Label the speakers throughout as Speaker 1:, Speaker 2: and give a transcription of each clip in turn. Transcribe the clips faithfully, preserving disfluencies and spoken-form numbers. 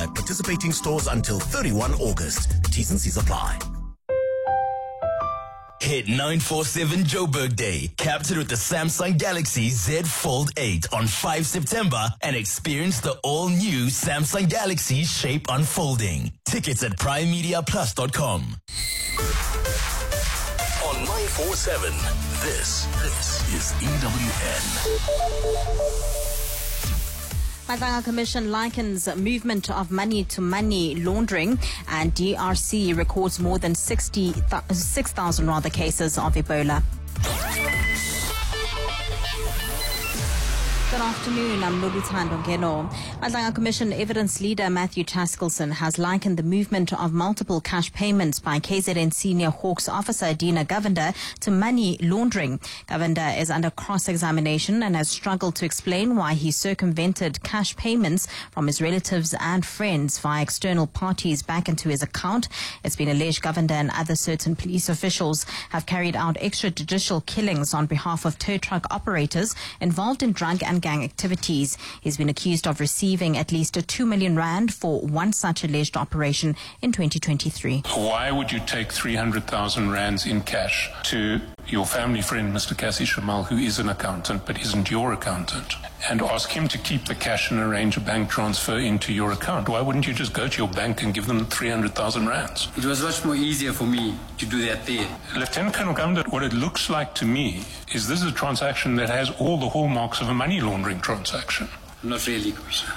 Speaker 1: at participating stores until thirty-first of August. T's and C's apply.
Speaker 2: Hit nine forty-seven Joburg Day. Captured with the Samsung Galaxy Z Fold eight on the fifth of September and experience the all-new Samsung Galaxy Shape Unfolding. Tickets at prime media plus dot com.
Speaker 1: On nine forty-seven, this, this is E W N.
Speaker 3: Madanga Commission likens movement of money to money laundering, and D R C records more than sixty, six thousand rather cases of Ebola. Good afternoon, I'm Loluthando Ngeno. Madanga Commission Evidence Leader Matthew Taskelson has likened the movement of multiple cash payments by K Z N Senior Hawks officer Dina Govender to money laundering. Govender is under cross-examination and has struggled to explain why he circumvented cash payments from his relatives and friends via external parties back into his account. It's been alleged Govender and other certain police officials have carried out extrajudicial killings on behalf of tow truck operators involved in drug and gang activities. He's been accused of receiving at least a two million rand for one such alleged operation in twenty twenty-three.
Speaker 4: Why would you take three hundred thousand rands in cash to your family friend, Mister Cassie Shamal, who is an accountant but isn't your accountant, and ask him to keep the cash and arrange a bank transfer into your account? Why wouldn't you just go to your bank and give them three hundred thousand rands?
Speaker 5: It was much more easier for me to do that there.
Speaker 4: Lieutenant Colonel Govender, what it looks like to me is this is a transaction that has all the hallmarks of a money laundering transaction.
Speaker 5: Not really, Commissioner.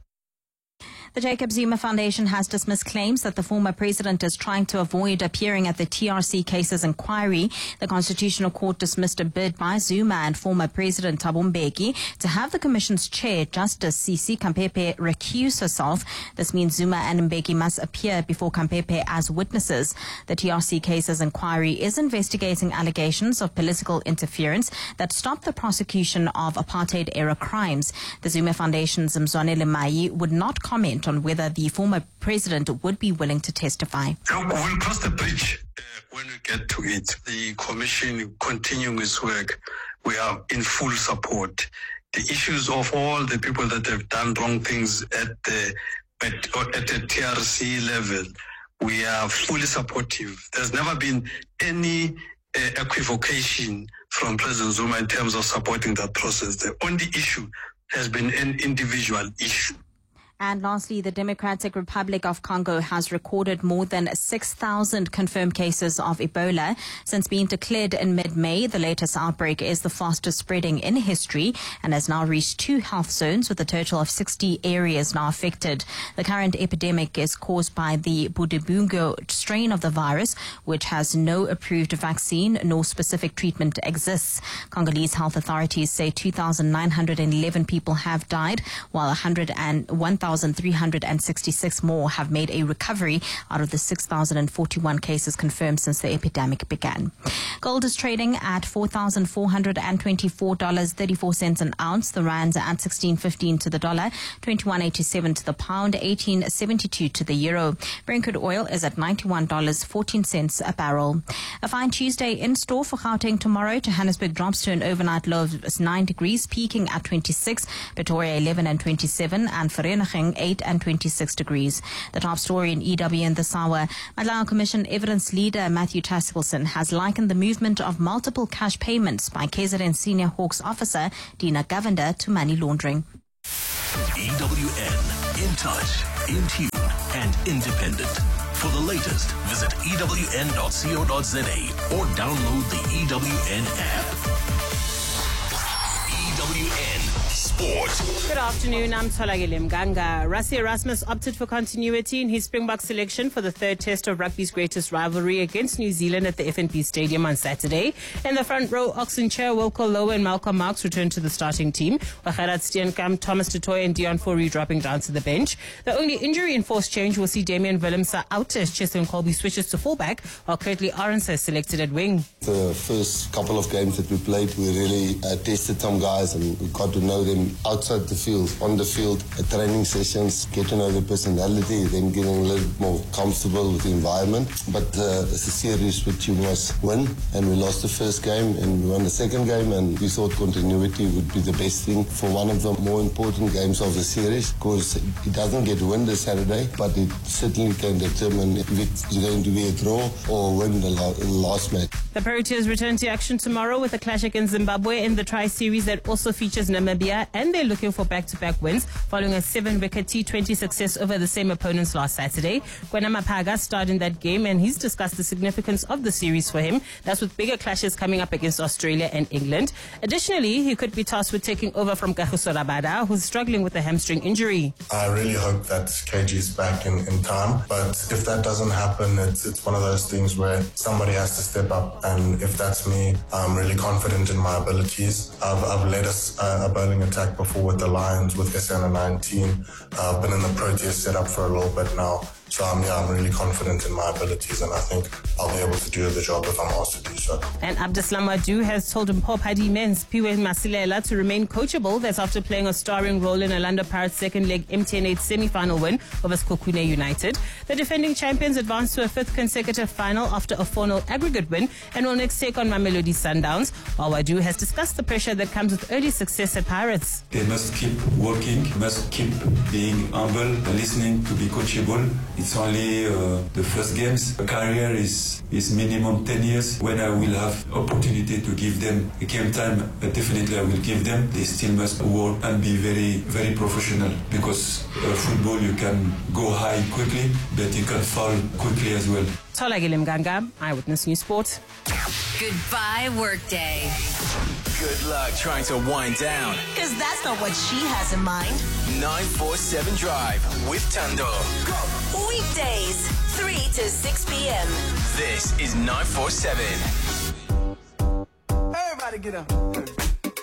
Speaker 3: The Jacob Zuma Foundation has dismissed claims that the former president is trying to avoid appearing at the T R C cases inquiry. The Constitutional Court dismissed a bid by Zuma and former President Thabo Mbeki to have the Commission's chair, Justice Sisi Kampepe, recuse herself. This means Zuma and Mbeki must appear before Kampepe as witnesses. The T R C cases inquiry is investigating allegations of political interference that stopped the prosecution of apartheid-era crimes. The Zuma Foundation's Mzwanele Mai would not comment on whether the former president would be willing to testify.
Speaker 6: Look, we'll cross the bridge uh, when we get to it. The commission continuing its work, we are in full support. The issues of all the people that have done wrong things at the at, at the T R C level, we are fully supportive. There's never been any uh, equivocation from President Zuma in terms of supporting that process. The only issue has been an individual issue.
Speaker 3: And lastly, the Democratic Republic of Congo has recorded more than six thousand confirmed cases of Ebola. Since being declared in mid-May, the latest outbreak is the fastest spreading in history and has now reached two health zones with a total of sixty areas now affected. The current epidemic is caused by the Budibungo strain of the virus, which has no approved vaccine nor specific treatment exists. Congolese health authorities say two thousand nine hundred eleven people have died, while one hundred one thousand three hundred sixty-six more have made a recovery out of the six thousand forty-one cases confirmed since the epidemic began. Gold is trading at four thousand four hundred twenty-four dollars and thirty-four cents an ounce. The rand at sixteen fifteen to the dollar, twenty-one eighty-seven to the pound, eighteen seventy-two to the euro. Brent crude oil is at ninety-one dollars and fourteen cents a barrel. A fine Tuesday in store for Gauteng tomorrow. Johannesburg drops to an overnight low of nine degrees, peaking at twenty-six. Pretoria eleven and twenty-seven, and Vereeniging eight and twenty-six degrees. The top story in E W N this hour. Madanga Commission Evidence Leader Matthew Taskelson has likened the movement of multiple cash payments by K Z N Senior Hawks officer Dina Govender to money laundering.
Speaker 1: E W N, in touch, in tune, and independent. For the latest, visit E W N dot co dot za or download the E W N app. E W N Sport.
Speaker 7: Good afternoon, I'm Tolagile Mganga. Rassie Erasmus opted for continuity in his Springbok selection for the third test of rugby's greatest rivalry against New Zealand at the F N B Stadium on Saturday. In the front row, Oxen Chair, Wilco Lowe and Malcolm Marx returned to the starting team, while Gerard Steenkamp, Thomas Dutoy and Dion Fourie dropping down to the bench. The only injury-enforced change will see Damian Willemse out as Cheslin Colby switches to fullback, while Kurtley Arendse is selected at wing.
Speaker 8: The first couple of games that we played, we really uh, tested some guys and we got to know them um, outside the field, on the field, at training sessions, get to know the personality, then getting a little bit more comfortable with the environment. But uh, it's a series which you must win, and we lost the first game and we won the second game, and we thought continuity would be the best thing for one of the more important games of the series, because it doesn't get win this Saturday, but it certainly can determine if it's going to be a draw or win the, la- the last match.
Speaker 7: The Proteas return to action tomorrow with a clash against Zimbabwe in the Tri-Series that also features Namibia, and they're looking for back-to-back wins following a seven-wicket T twenty success over the same opponents last Saturday. Kwena Mapaga starred in that game, and he's discussed the significance of the series for him. That's with bigger clashes coming up against Australia and England. Additionally, he could be tasked with taking over from Kagiso Rabada, who's struggling with a hamstring injury.
Speaker 9: I really hope that K G is back in, in time, but if that doesn't happen, it's, it's one of those things where somebody has to step up. And if that's me, I'm really confident in my abilities. I've, I've led a, a bowling attack before with the Lions, with S N nineteen. I've been in the Proteas setup for a little bit now. So um, yeah, I'm really confident in my abilities, and I think I'll be able to do the job if I'm asked to do so.
Speaker 7: And Abdeslam Wadu has told Mpho Padi Men's Piwe Masilela to remain coachable. That's after playing a starring role in Orlando Pirates' second leg M T N eight semi-final win over Skokune United. The defending champions advanced to a fifth consecutive final after a four nil aggregate win and will next take on Mamelodi Sundowns. While Wadu has discussed the pressure that comes with early success at Pirates.
Speaker 10: They must keep working, must keep being humble, listening to be coachable. It's only uh, the first games. A career is, is minimum ten years. When I will have opportunity to give them a game time, uh, definitely I will give them. They still must work and be very, very professional, because uh, football, you can go high quickly, but you can fall quickly as well.
Speaker 7: Tolagile Mganga, Eyewitness News Sport.
Speaker 11: Goodbye, workday.
Speaker 2: Good luck trying to wind down.
Speaker 11: Because that's not what she has in mind.
Speaker 2: nine four seven Drive with Tando.
Speaker 11: Go. Weekdays, three to six p.m.
Speaker 2: This is nine four seven.
Speaker 12: Everybody get up.